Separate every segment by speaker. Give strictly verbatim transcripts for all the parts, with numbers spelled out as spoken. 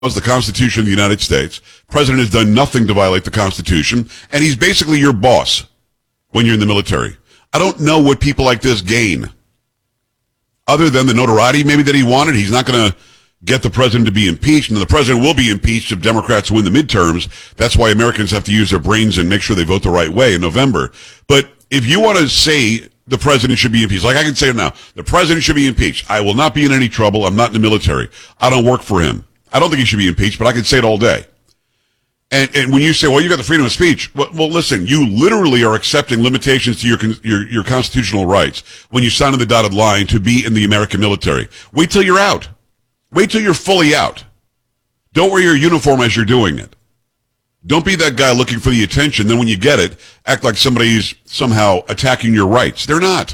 Speaker 1: the Constitution of the United States. The president has done nothing to violate the Constitution, and he's basically your boss when you're in the military. I don't know what people like this gain. Other than the notoriety maybe that he wanted, he's not going to get the president to be impeached, and the president will be impeached if Democrats win the midterms. That's why Americans have to use their brains and make sure they vote the right way in November. But if you want to say the president should be impeached, like I can say it now, the president should be impeached. I will not be in any trouble. I'm not in the military. I don't work for him. I don't think he should be impeached, but I can say it all day. And, and when you say, well, you got the freedom of speech, well, well, listen, you literally are accepting limitations to your, your your constitutional rights when you sign on the dotted line to be in the American military. Wait till you're out. Wait till you're fully out. Don't wear your uniform as you're doing it. Don't be that guy looking for the attention. Then when you get it, act like somebody's somehow attacking your rights. They're not.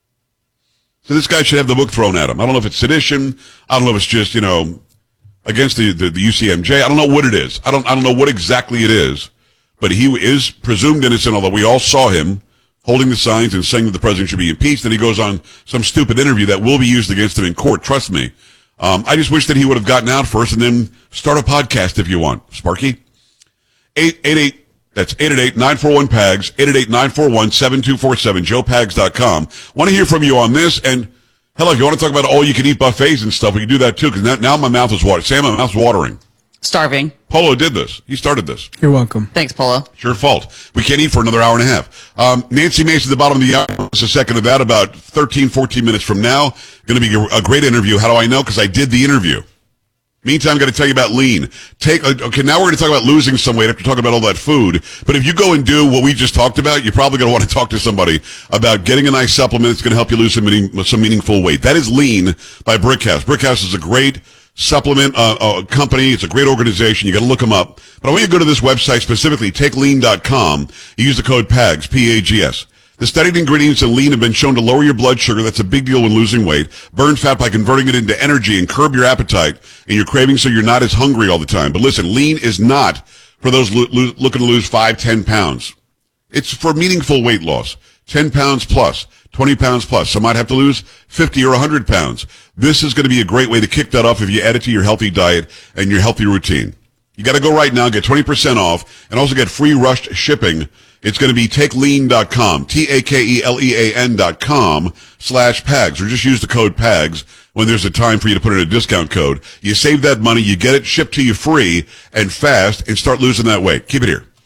Speaker 1: So this guy should have the book thrown at him. I don't know if it's sedition. I don't know if it's just, you know, against the, the, the U C M J. I don't know what it is. I don't, I don't know what exactly it is. But he is presumed innocent, although we all saw him holding the signs and saying that the president should be impeached. Then he goes on some stupid interview that will be used against him in court. Trust me. Um, I just wish that he would have gotten out first and then start a podcast if you want. Sparky? eight eight eight, that's eight eight eight, nine four one, P A G S, eight eight eight, nine four one, seven two four seven, joe pags dot com. Want to hear from you on this, and hell, if you want to talk about all-you-can-eat buffets and stuff, we can do that too, because now, now my mouth is watering. Sam, my mouth's watering.
Speaker 2: Starving.
Speaker 1: Polo did this. He started this.
Speaker 3: You're welcome.
Speaker 2: Thanks, Polo.
Speaker 1: It's your fault. We can't eat for another hour and a half. Um, Nancy Mason at the bottom of the hour. Just a second of that, about thirteen, fourteen minutes from now. Going to be a great interview. How do I know? Because I did the interview. Meantime, I'm going to tell you about lean. Take Okay, now we're going to talk about losing some weight after talking about all that food. But if you go and do what we just talked about, you're probably going to want to talk to somebody about getting a nice supplement that's going to help you lose some, meaning, some meaningful weight. That is Lean by Brickhouse. Brickhouse is a great supplement uh, uh, company. It's a great organization. You got to look them up. But I want you to go to this website specifically, take lean dot com. You use the code P A G S, P A G S. The studied ingredients in lean have been shown to lower your blood sugar. That's a big deal when losing weight. Burn fat by converting it into energy and curb your appetite and your cravings so you're not as hungry all the time. But listen, lean is not for those lo- lo- looking to lose five, ten pounds. It's for meaningful weight loss. ten pounds plus, twenty pounds plus. Some might have to lose fifty or one hundred pounds. This is going to be a great way to kick that off if you add it to your healthy diet and your healthy routine. You got to go right now, get twenty percent off, and also get free rushed shipping. It's going to be take lean dot com, T A K E L E A N dot com slash P A G S, or just use the code P A G S when there's a time for you to put in a discount code. You save that money, you get it shipped to you free and fast, and start losing that weight. Keep it here.